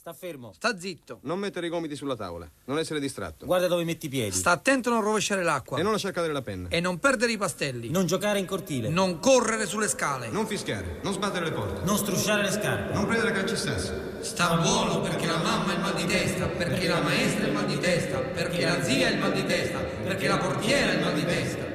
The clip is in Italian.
Sta fermo. Sta zitto. Non mettere i gomiti sulla tavola. Non essere distratto. Guarda dove metti i piedi. Sta attento a non rovesciare l'acqua. E non lasciar cadere la penna. E non perdere i pastelli. Non giocare in cortile. Non correre sulle scale. Non fischiare. Non sbattere le porte. Non strusciare le scarpe. Non prendere calcisassi. Sta buono perché la mamma ha il mal di testa, perché la maestra ha il mal di testa, perché la zia ha il mal di testa, perché la portiera ha il mal di testa.